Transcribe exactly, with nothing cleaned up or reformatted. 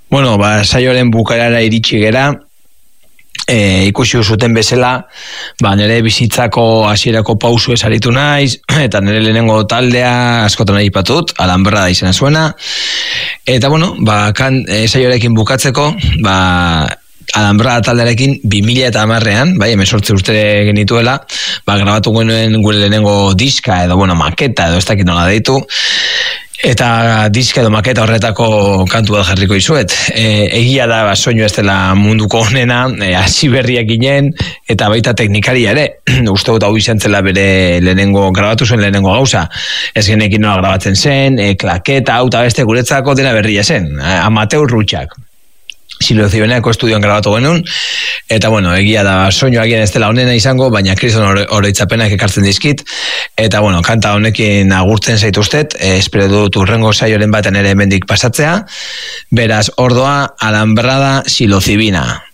Bueno, ba, saioaren bukarara iritsi gera, e, ikusi zuten bezala, ba, nire bizitzako hasierako pausu esaritu naiz, eta nire lehenengo taldea askotan aipatut, Alambrada izena zuena, eta bueno, ba, kan, e, saioarekin bukatzeko, ba, Alambrada taldearekin bi mila eta hamarrean, bai, hemezortzi urte genituela, ba, grabatu genuen gure lehenengo diska, edo, bueno, maketa, edo ez dakit nola deitu, eta diska edo maketa horretako kantu bat jarriko izuet. E, egia da, ba, soinu ez dela munduko honena, e, hasi berriak ginen, eta baita teknikaria ere. Uste dut hau izan zela bere lehenengo, grabatu zen lehenengo gauza. Ez genekin nola grabatzen zen, e, klaketa, hau eta beste guretzako dena berria zen. E, amateur rutxak. Silozioeneko estudioan grabatu genuen, eta bueno, egia da soinu agian ez dela honena izango, baina kriston oroitzapenak ekartzen dizkit, eta bueno, kanta honekin agurtzen zaituztet, eh, espero dut urrengo saioren baten ere hemendik pasatzea, beraz, ordoa Alambrada Silozibina.